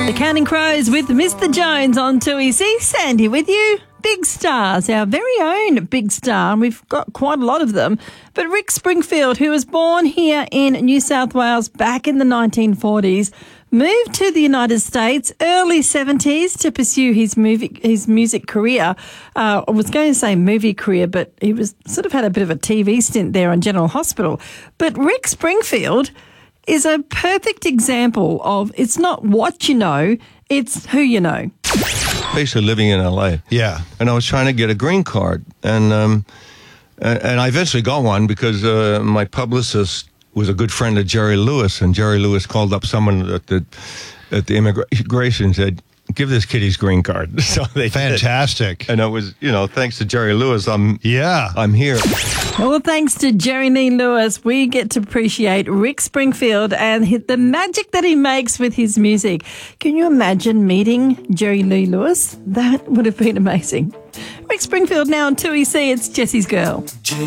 The Counting Crows with Mr. Jones on 2EC. Sandy with you. Big stars, our very own big star, and we've got quite a lot of them. But Rick Springfield, who was born here in New South Wales back in the 1940s, moved to the United States early 70s to pursue his music career. I was going to say movie career, but he was sort of had a bit of a TV stint there on General Hospital. But Rick Springfield is a perfect example of it's not what you know, it's who you know. Basically living in LA. Yeah. And I was trying to get a green card. And I eventually got one because my publicist was a good friend of Jerry Lewis. And Jerry Lewis called up someone at the immigration and said, give this kid his green card. So they Fantastic. did. And it was, thanks to Jerry Lewis, I'm here. Well, thanks to Jerry Lee Lewis, we get to appreciate Rick Springfield and the magic that he makes with his music. Can you imagine meeting Jerry Lee Lewis? That would have been amazing. Rick Springfield now on 2EC. It's Jesse's Girl.